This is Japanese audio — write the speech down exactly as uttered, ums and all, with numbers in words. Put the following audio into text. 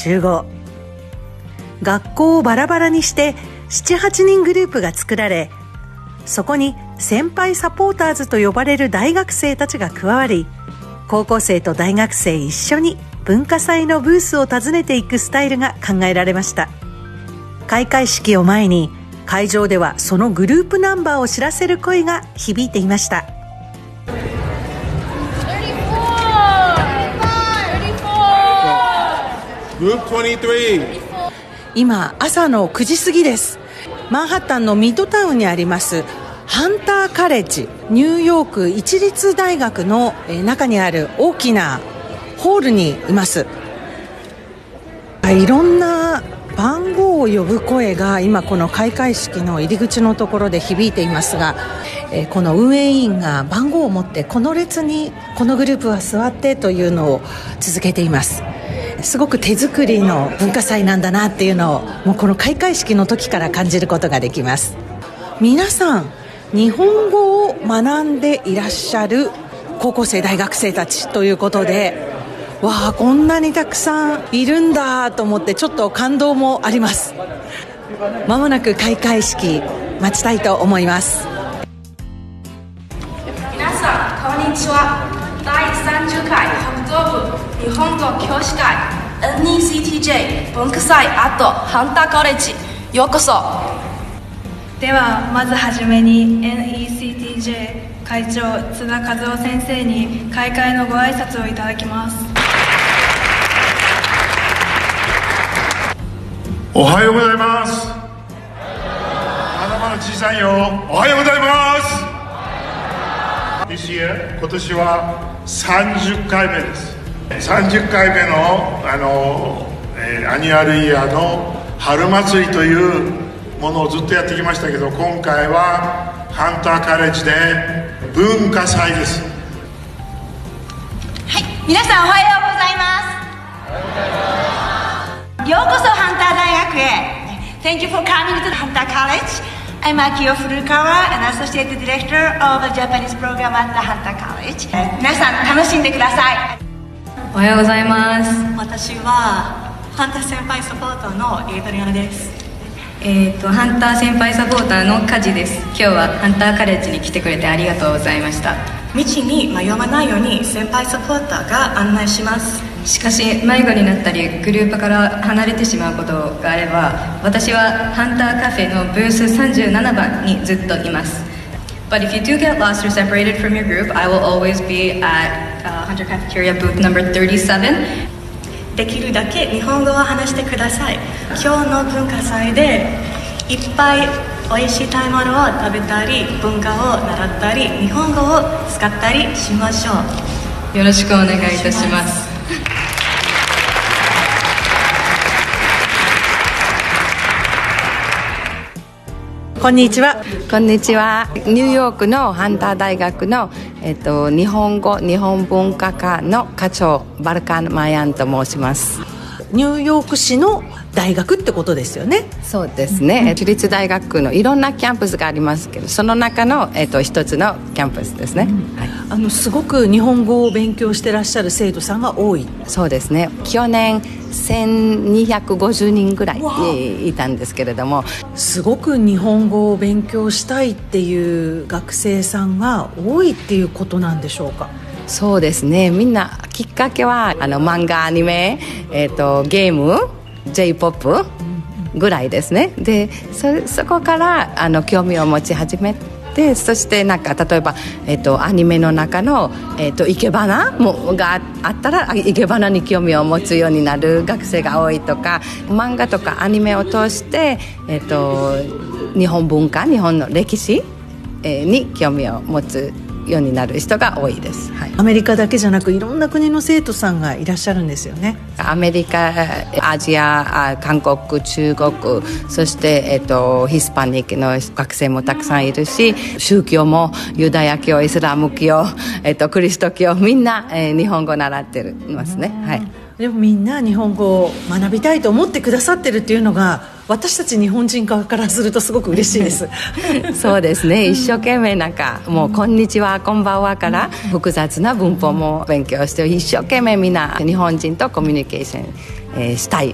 集合。学校をバラバラにしてななはちにんグループが作られ、そこに先輩サポーターズと呼ばれる大学生たちが加わり、高校生と大学生一緒に文化祭のブースを訪ねていくスタイルが考えられました。開会式を前に会場ではそのグループナンバーを知らせる声が響いていました。今朝のくじ過ぎです。マンハッタンのミッドタウンにありますハンターカレッジ、ニューヨーク一律大学の中にある大きなホールにいます。いろんな番号を呼ぶ声が今この開会式の入り口のところで響いていますが、この運営委員が番号を持ってこの列にこのグループは座ってというのを続けています。すごく手作りの文化祭なんだなっていうのをもうこの開会式の時から感じることができます。皆さん日本語を学んでいらっしゃる高校生大学生たちということで、わあこんなにたくさんいるんだと思ってちょっと感動もあります。まもなく開会式待ちたいと思います。 皆さんこんにちは。だいさんじゅっかい北東部日本語教師会 エヌイーシーティージェー 文化祭アットハンターカレッジようこそ。ではまずはじめに エヌイーシーティージェー 会長津田和夫先生に開会のご挨拶をいただきます。 おはようございます。まだまだ小さいよ。おはようございます。This year 今年はさんじゅっかいめです。さんじゅっかいめの、あの、えー、アニュアルイヤーの春祭りというものをずっとやってきましたけど、今回はハンターカレッジで文化祭です。 はい、皆さんおはようございます。ようこそハンター大学へ。Thank you for coming to Hunter College. I'm Akio Furukawa, an Associate Director of the Japanese Program at the Hunter College. 皆さん楽しんでください。 おはようございます。 私はハンター先輩サポーターのエイドリアナです。 えーと、ハンター先輩サポーターのカジです。今日はハンターカレッジに来てくれてありがとうございました。 道に迷わないように先輩サポーターが案内します。 しかし迷子になったりグループから離れてしまうことがあれば、私はハンターカフェのブースさんじゅうななばんにずっといます。 But if you do get lost or separated from your group, I will always be at、uh, Hunter Cafeteria booth number thirty-seven. できるだけ日本語を話してください。今日の文化祭でいっぱいおいしい食べ物を食べたり、文化を習ったり、日本語を使ったりしましょう。 よろしくお願いいたします。 こんにちは。 こんにちは。ニューヨークのハンター大学の、えっと、日本語日本文化科の課長バルカン・マヤンと申します。 ニューヨーク市の大学ってことですよね。 そうですね、私立大学のいろんなキャンパスがありますけど、その中の、えっと、一つのキャンパスですね、うん、はい、 あのすごく日本語を勉強してらっしゃる生徒さんが多い。 そうですね、去年せんにひゃくごじゅうにんぐらいいたんですけれども、 すごく日本語を勉強したいっていう学生さんが多いっていうことなんでしょうか。 そうですね、みんなきっかけはあの漫画、アニメ、えーと、ゲーム、 J-ポップ ぐらいですね。で そ, そこからあの興味を持ち始めて、そしてなんか例えば、えーと、アニメの中の、えーと、生け花もがあったら生け花に興味を持つようになる学生が多いとか、漫画とかアニメを通して、えーと、日本文化、日本の歴史、えー、に興味を持つようになる人が多いです、はい、 アメリカだけじゃなくいろんな国の生徒さんがいらっしゃるんですよね。 アメリカ、アジア、韓国、中国、そして、えっと、ヒスパニックの学生もたくさんいるし、宗教もユダヤ教、イスラム教、えっと、クリスト教、みんな、えー、日本語を習ってますね、はい。 でもみんな日本語を学びたいと思ってくださってるっていうのが、私たち日本人側からするとすごく嬉しいですそうですね、一生懸命なんかもうこんにちはこんばんはから複雑な文法も勉強して、一生懸命みんな日本人とコミュニケーション、えー、したい